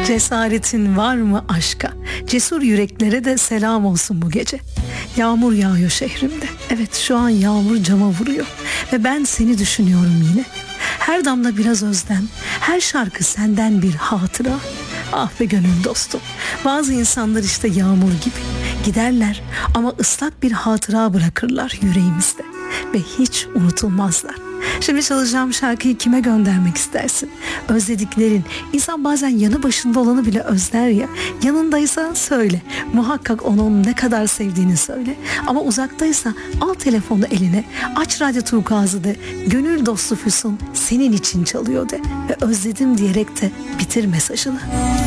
Cesaretin var mı aşka? Cesur yüreklere de selam olsun bu gece. Yağmur yağıyor şehrimde. Evet, şu an yağmur cama vuruyor. Ve ben seni düşünüyorum yine. Her damla biraz özlem, her şarkı senden bir hatıra. Ah be gönül dostum. Bazı insanlar işte yağmur gibi. Giderler ama ıslak bir hatıra bırakırlar yüreğimizde. Ve hiç unutulmazlar. Şimdi çalacağım şarkıyı kime göndermek istersin? Özlediklerin, insan bazen yanı başında olanı bile özler ya. Yanındaysa söyle. Muhakkak onun ne kadar sevdiğini söyle. Ama uzaktaysa al telefonu eline, aç Radyo Turkuaz'ı de. Gönül dostu Füsun senin için çalıyor de. Ve özledim diyerek de bitir mesajını.